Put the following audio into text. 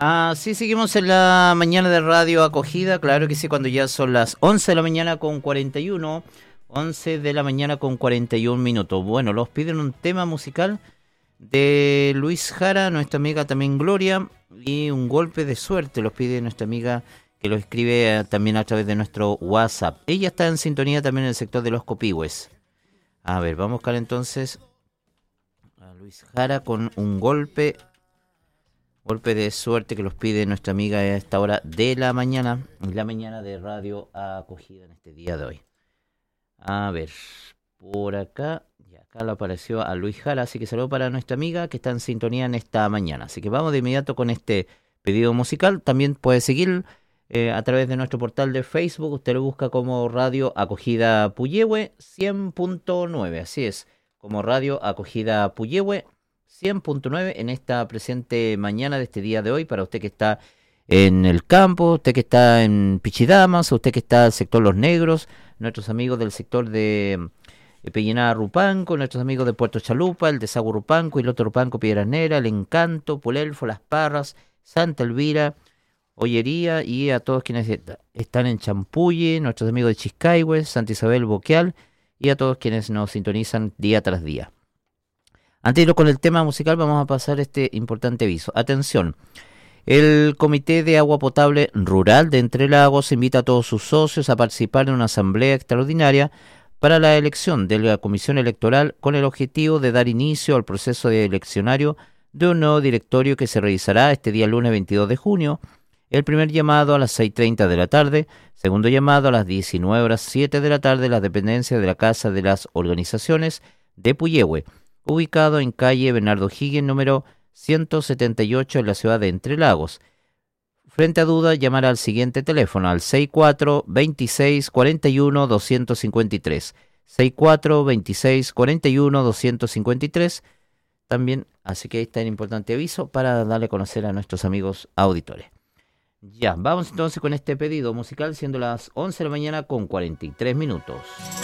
Sí, seguimos en la mañana de Radio Acogida, claro que sí, cuando ya son las 11 de la mañana con 41, 11 de la mañana con 41 minutos. Bueno, los piden un tema musical de Luis Jara, nuestra amiga también Gloria, y un golpe de suerte los pide nuestra amiga que lo escribe también a través de nuestro WhatsApp. Ella está en sintonía también en el sector de los Copihue. A ver, vamos a buscar entonces a Luis Jara con un golpe de suerte que los pide nuestra amiga a esta hora de la mañana de Radio Acogida en este día de hoy. A ver, por acá, y acá le apareció a Luis Jara, así que saludo para nuestra amiga que está en sintonía en esta mañana. Así que vamos de inmediato con este pedido musical. También puede seguir a través de nuestro portal de Facebook. Usted lo busca como Radio Acogida Puyehue 100.9, así es, como Radio Acogida Puyehue 100.9 en esta presente mañana de este día de hoy, para usted que está en el campo, usted que está en Pichidamas, usted que está en el sector Los Negros, nuestros amigos del sector de Pellinada Rupanco, nuestros amigos de Puerto Chalupa, el de Sago Rupanco, Iloto Rupanco, Piedras Negras, El Encanto, Pulelfo, Las Parras, Santa Elvira, Ollería, y a todos quienes están en Champuye, nuestros amigos de Chiscaihue, Santa Isabel Boqueal, y a todos quienes nos sintonizan día tras día. Antes de ir con el tema musical, vamos a pasar este importante aviso. Atención, el Comité de Agua Potable Rural de Entre Lagos invita a todos sus socios a participar en una asamblea extraordinaria para la elección de la Comisión Electoral con el objetivo de dar inicio al proceso de eleccionario de un nuevo directorio que se realizará este día lunes 22 de junio. El primer llamado a las 6:30 de la tarde, segundo llamado a las 19:07 de la tarde, las dependencias de la Casa de las Organizaciones de Puyehue, ubicado en calle Bernardo Higgins, número 178 en la ciudad de Entre Lagos. Frente a duda, llamar al siguiente teléfono, al 64 26 41 253. 64 26 41 253. También, así que ahí está el importante aviso para darle a conocer a nuestros amigos auditores. Ya, vamos entonces con este pedido musical, siendo las 11 de la mañana con 43 minutos.